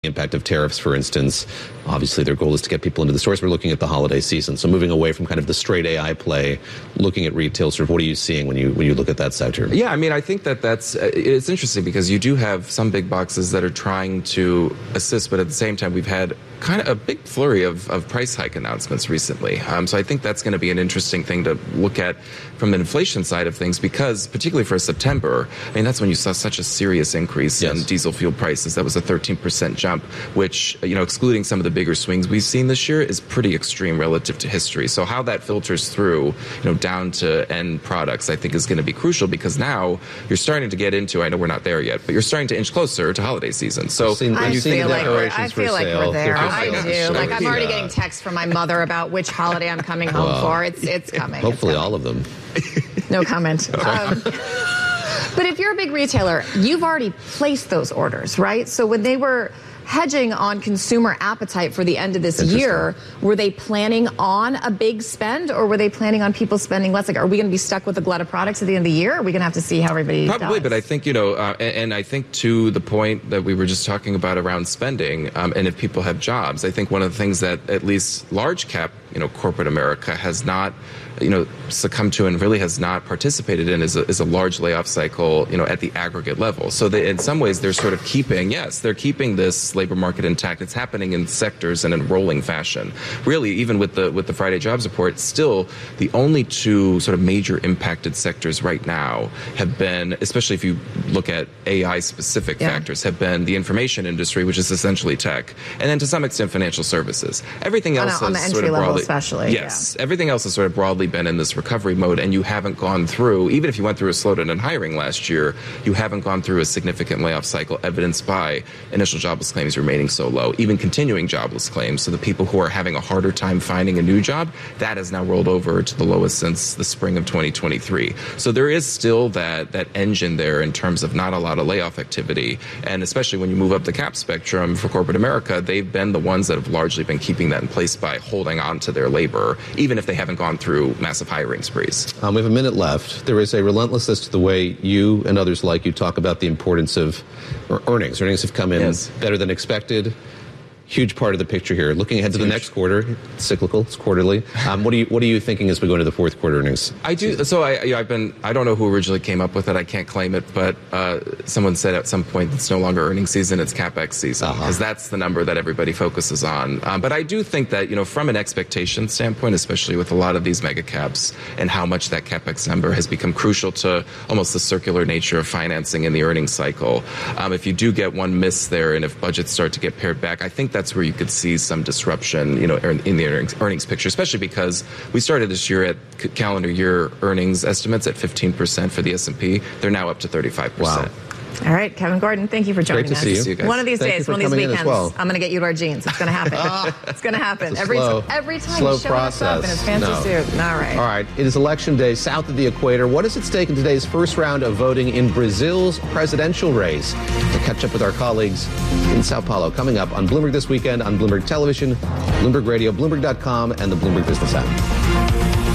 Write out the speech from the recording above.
impact of tariffs, for instance. Obviously, their goal is to get people into the stores. We're looking at the holiday season. So moving away from kind of the straight AI play, looking at retail, sort of what are you seeing when you look at that sector? Yeah, I mean, I think it's interesting because you do have some big boxes that are trying to assist, but at the same time, we've had kind of a big flurry of price hike announcements recently. So I think that's going to be an interesting thing to look at from the inflation side of things, because particularly for September, I mean, that's when you saw such a serious increase in diesel fuel prices. That was a 13% jump, which, excluding some of the bigger swings we've seen this year, is pretty extreme relative to history. So how that filters through, down to end products, I think is going to be crucial, because now you're starting to get into, I know we're not there yet, but you're starting to inch closer to holiday season. So I feel like we're there. I do. Like, I'm already getting texts from my mother about which holiday I'm coming home for. It's coming. Hopefully all of them. No comment. But if you're a big retailer, you've already placed those orders, right? So when they were hedging on consumer appetite for the end of this year, were they planning on a big spend, or were they planning on people spending less? Like, are we going to be stuck with a glut of products at the end of the year? Or are we going to have to see how everybody Probably, does? but I think, and I think to the point that we were just talking about around spending, and if people have jobs, I think one of the things that at least large cap, corporate America has not, succumbed to and really has not participated in is a large layoff cycle, at the aggregate level. So in some ways they're sort of keeping this labor market intact. It's happening in sectors in a rolling fashion. Really, even with the Friday jobs report, still the only two sort of major impacted sectors right now have been, especially if you look at AI specific factors, have been the information industry, which is essentially tech, and then to some extent financial services. Everything else on the has entry sort of level, broadly, especially. yes, everything else has sort of broadly been in this recovery mode, and you haven't gone through, even if you went through a slowdown in hiring last year, you haven't gone through a significant layoff cycle evidenced by initial jobless claims remaining so low, even continuing jobless claims. So the people who are having a harder time finding a new job, that has now rolled over to the lowest since the spring of 2023. So there is still that engine there in terms of not a lot of layoff activity, and especially when you move up the cap spectrum for corporate America, they've been the ones that have largely been keeping that in place by holding on to their labor, even if they haven't gone through massive hiring sprees. We have a minute left. There is a relentlessness to the way you and others like you talk about the importance of earnings. Earnings have come in better than expected. Huge part of the picture here. Looking ahead to the next quarter, it's cyclical, it's quarterly. What are you thinking as we go into the fourth quarter earnings? I do. So I don't know who originally came up with it. I can't claim it, but someone said at some point it's no longer earnings season, it's CapEx season, because that's the number that everybody focuses on. But I do think that, from an expectation standpoint, especially with a lot of these mega caps and how much that CapEx number has become crucial to almost the circular nature of financing in the earnings cycle. If you do get one miss there, and if budgets start to get pared back, I think that's where you could see some disruption, in the earnings picture, especially because we started this year at calendar year earnings estimates at 15% for the S&P. They're now up to 35%. Wow. All right, Kevin Gordon, thank you for joining us. Great to see you. One of these days, one of these weekends, well. I'm going to get you to our jeans. It's going to happen. It's going to happen. Every time slow you show us up in his fancy suit. All right. All right. It is election day south of the equator. What is at stake in today's first round of voting in Brazil's presidential race? To catch up with our colleagues in Sao Paulo, coming up on Bloomberg This Weekend, on Bloomberg Television, Bloomberg Radio, Bloomberg.com, and the Bloomberg Business app.